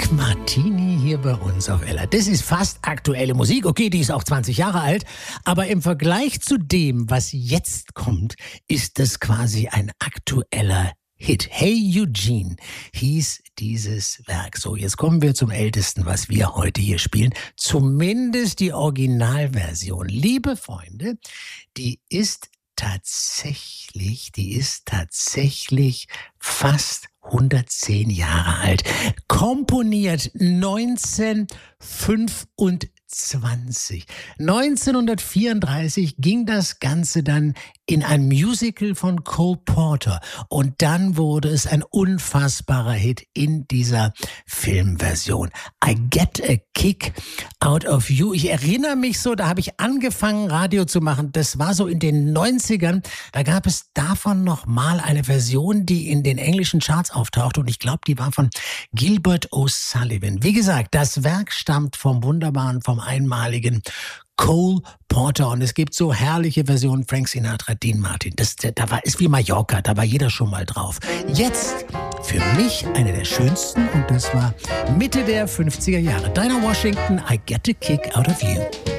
Rick Martini hier bei uns auf Ella. Das ist fast aktuelle Musik. Okay, die ist auch 20 Jahre alt. Aber im Vergleich zu dem, was jetzt kommt, ist das quasi ein aktueller Hit. Hey Eugene hieß dieses Werk. So, jetzt kommen wir zum Ältesten, was wir heute hier spielen. Zumindest die Originalversion. Liebe Freunde, die ist tatsächlich fast 110 Jahre alt. Komponiert 1925. 1934 ging das Ganze dann in ein Musical von Cole Porter und dann wurde es ein unfassbarer Hit in dieser Filmversion. I Get a Kick Out of You. Ich erinnere mich so, da habe ich angefangen Radio zu machen, das war so in den 90ern, da gab es davon noch mal eine Version, die in den englischen Charts auftauchte und ich glaube, die war von Gilbert O'Sullivan. Wie gesagt, das Werk stammt vom wunderbaren, vom einmaligen Cole Porter und es gibt so herrliche Versionen, Frank Sinatra, Dean Martin, ist wie Mallorca, da war jeder schon mal drauf. Jetzt für mich eine der schönsten und das war Mitte der 50er Jahre. Dinah Washington, I Get a Kick Out of You.